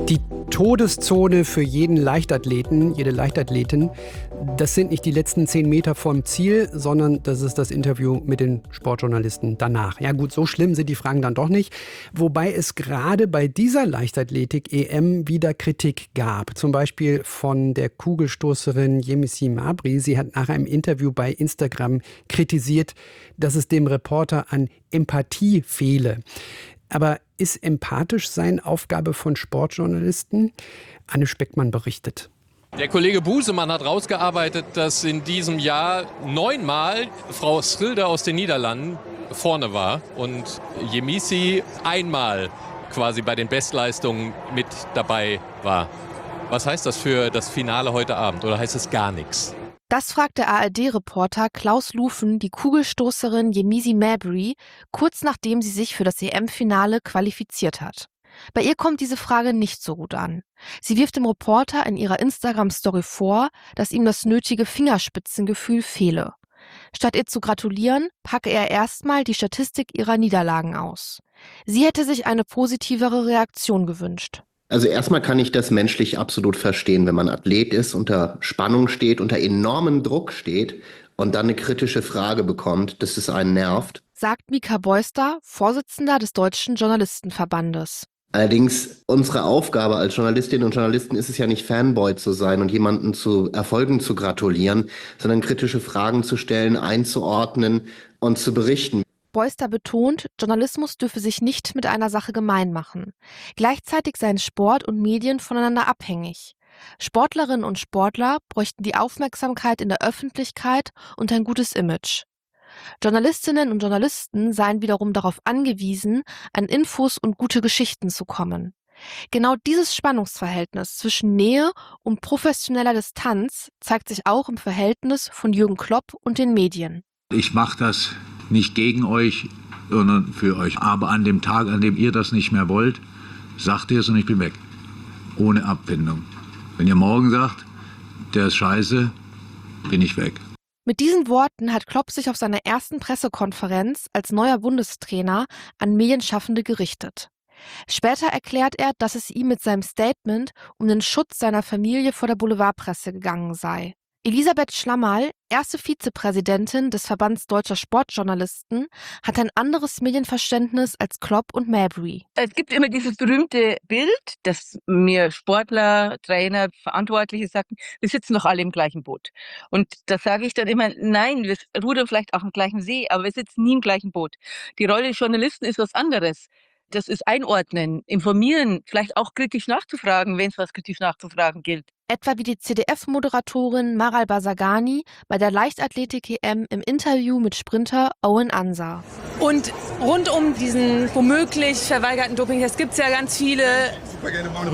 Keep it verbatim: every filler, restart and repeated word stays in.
Die Todeszone für jeden Leichtathleten, jede Leichtathletin, das sind nicht die letzten zehn Meter vom Ziel, sondern das ist das Interview mit den Sportjournalisten danach. Ja gut, so schlimm sind die Fragen dann doch nicht. Wobei es gerade bei dieser Leichtathletik-E M wieder Kritik gab. Zum Beispiel von der Kugelstoßerin Yemisi Mabry. Sie hat nach einem Interview bei Instagram kritisiert, dass es dem Reporter an Empathie fehle. Aber ist empathisch sein Aufgabe von Sportjournalisten? Anne Speckmann berichtet. Der Kollege Busemann hat rausgearbeitet, dass in diesem Jahr neunmal Frau Schrilder aus den Niederlanden vorne war und Yemisi einmal quasi bei den Bestleistungen mit dabei war. Was heißt das für das Finale heute Abend oder heißt es gar nichts? Das fragt der A R D-Reporter Klaus Lufen die Kugelstoßerin Yemisi Mabry, kurz nachdem sie sich für das E M-Finale qualifiziert hat. Bei ihr kommt diese Frage nicht so gut an. Sie wirft dem Reporter in ihrer Instagram-Story vor, dass ihm das nötige Fingerspitzengefühl fehle. Statt ihr zu gratulieren, packe er erstmal die Statistik ihrer Niederlagen aus. Sie hätte sich eine positivere Reaktion gewünscht. Also erstmal kann ich das menschlich absolut verstehen, wenn man Athlet ist, unter Spannung steht, unter enormem Druck steht und dann eine kritische Frage bekommt, dass es einen nervt. Sagt Mika Beuster, Vorsitzender des Deutschen Journalistenverbandes. Allerdings, unsere Aufgabe als Journalistinnen und Journalisten ist es ja nicht, Fanboy zu sein und jemanden zu Erfolgen zu gratulieren, sondern kritische Fragen zu stellen, einzuordnen und zu berichten. Beuster betont, Journalismus dürfe sich nicht mit einer Sache gemein machen. Gleichzeitig seien Sport und Medien voneinander abhängig. Sportlerinnen und Sportler bräuchten die Aufmerksamkeit in der Öffentlichkeit und ein gutes Image. Journalistinnen und Journalisten seien wiederum darauf angewiesen, an Infos und gute Geschichten zu kommen. Genau dieses Spannungsverhältnis zwischen Nähe und professioneller Distanz zeigt sich auch im Verhältnis von Jürgen Klopp und den Medien. Ich mache das nicht gegen euch, sondern für euch. Aber an dem Tag, an dem ihr das nicht mehr wollt, sagt ihr es und ich bin weg. Ohne Abfindung. Wenn ihr morgen sagt, der ist scheiße, bin ich weg. Mit diesen Worten hat Klopp sich auf seiner ersten Pressekonferenz als neuer Bundestrainer an Medienschaffende gerichtet. Später erklärt er, dass es ihm mit seinem Statement um den Schutz seiner Familie vor der Boulevardpresse gegangen sei. Elisabeth Schlammerl, erste Vizepräsidentin des Verbands Deutscher Sportjournalisten, hat ein anderes Medienverständnis als Klopp und Mabry. Es gibt immer dieses berühmte Bild, dass mir Sportler, Trainer, Verantwortliche sagen, wir sitzen doch alle im gleichen Boot. Und da sage ich dann immer, nein, wir rudern vielleicht auch im gleichen See, aber wir sitzen nie im gleichen Boot. Die Rolle des Journalisten ist was anderes. Das ist einordnen, informieren, vielleicht auch kritisch nachzufragen, wenn es was kritisch nachzufragen gilt. Etwa wie die Z D F-Moderatorin Maral Bazagani bei der Leichtathletik-E M im Interview mit Sprinter Owen Ansah. Und rund um diesen womöglich verweigerten Dopingtest gibt es ja ganz viele